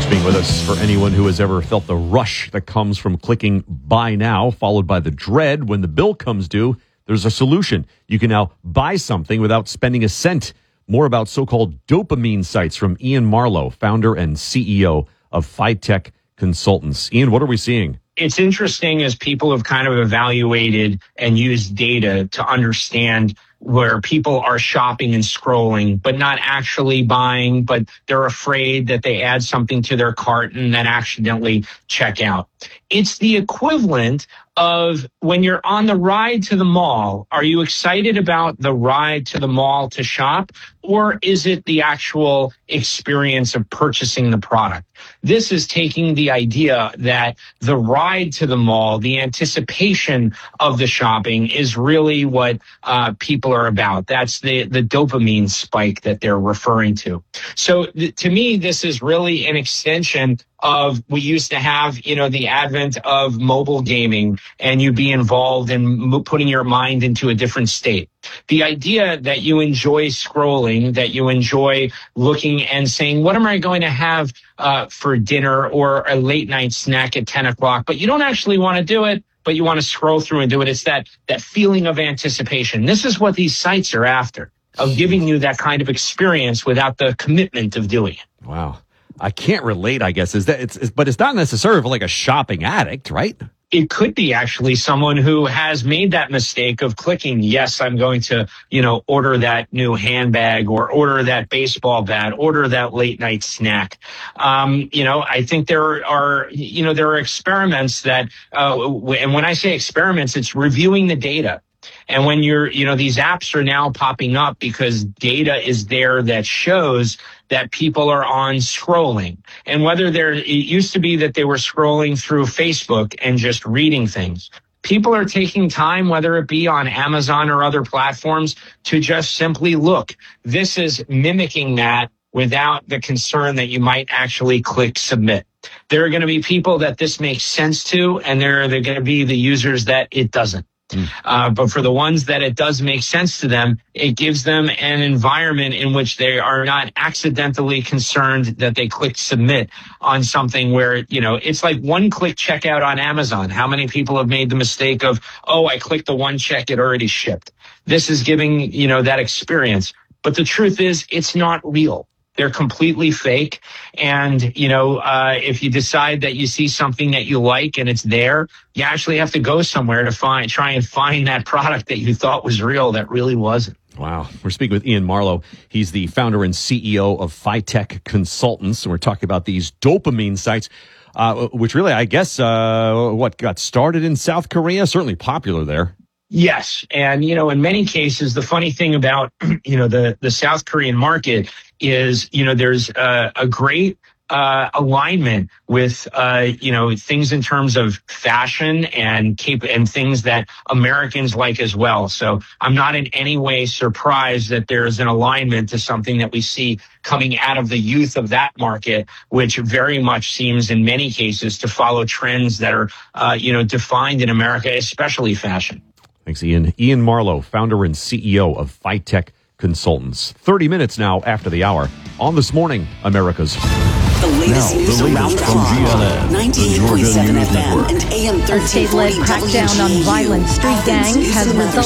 for being with us. For anyone who has ever felt the rush that comes from clicking buy now, followed by the dread when the bill comes due, there's a solution. You can now buy something without spending a cent. More about so-called dopamine sites from Ian Marlowe, founder and CEO of FiTech Consultants. Ian, what are we seeing? It's interesting as people have kind of evaluated and used data to understand where people are shopping and scrolling, but not actually buying, but they're afraid that they add something to their cart and then accidentally check out. It's the equivalent of when you're on the ride to the mall. Are you excited about the ride to the mall to shop, or is it the actual experience of purchasing the product? This is taking the idea that the ride to the mall, the anticipation of the shopping is really what people are about. That's the dopamine spike that they're referring to. So to me, this is really an extension of, we used to have, the advent of mobile gaming, and you be involved in putting your mind into a different state. The idea that you enjoy scrolling, that you enjoy looking and saying, what am I going to have for dinner or a late night snack at 10 o'clock? But you don't actually want to do it, but you want to scroll through and do it. It's that feeling of anticipation. This is what these sites are after, of giving you that kind of experience without the commitment of doing it. Wow. I can't relate, I guess. But it's not necessarily for like a shopping addict, right? It could be actually someone who has made that mistake of clicking, yes, I'm going to, order that new handbag or order that baseball bat, order that late night snack. I think there are experiments that, and when I say experiments, it's reviewing the data. And when these apps are now popping up because data is there that shows that people are on scrolling. And whether it used to be that they were scrolling through Facebook and just reading things. People are taking time, whether it be on Amazon or other platforms, to just simply look. This is mimicking that without the concern that you might actually click submit. There are going to be people that this makes sense to, and there are going to be the users that it doesn't. But for the ones that it does make sense to them, it gives them an environment in which they are not accidentally concerned that they click submit on something where, it's like one click checkout on Amazon. How many people have made the mistake of, I clicked the one check, it already shipped. This is giving, that experience. But the truth is, it's not real. They're completely fake. And, if you decide that you see something that you like and it's there, you actually have to go somewhere to try and find that product that you thought was real that really wasn't. Wow. We're speaking with Ian Marlowe. He's the founder and CEO of FiTech Consultants. And we're talking about these dopamine sites, which really, I guess, got started in South Korea, certainly popular there. Yes. And, in many cases, the funny thing about, the South Korean market is, there's a great alignment with, things in terms of fashion and things that Americans like as well. So I'm not in any way surprised that there's an alignment to something that we see coming out of the youth of that market, which very much seems in many cases to follow trends that are, defined in America, especially fashion. Thanks, Ian. Ian Marlowe, founder and CEO of FiTech Consultants. 30 minutes now after the hour on This Morning, America's. The latest news around the clock. 98.7 FM and AM 1340 A state-led crackdown on violent street gangs has resulted